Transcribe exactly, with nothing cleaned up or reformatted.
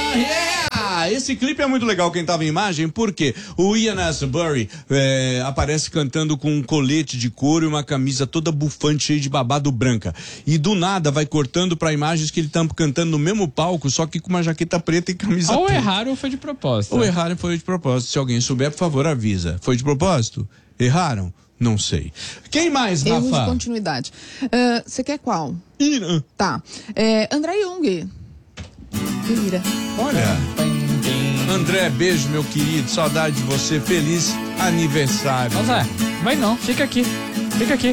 Yeah! Esse clipe é muito legal, quem tava em imagem, porque o Ian Astbury é, aparece cantando com um colete de couro e uma camisa toda bufante, cheia de babado branca. E do nada vai cortando pra imagens que ele tá cantando no mesmo palco, só que com uma jaqueta preta e camisa Ou preta. erraram ou foi de propósito. Ou erraram foi de propósito. Se alguém souber, por favor, avisa. Foi de propósito? Erraram? Não sei. Quem mais, Rafa? Erro de continuidade. Você uh, quer qual? Ira. Tá. É, André Jung. Ira. Olha. André, beijo, meu querido. Saudade de você. Feliz aniversário. Ô Zé, vai não. Fica aqui. Fica aqui.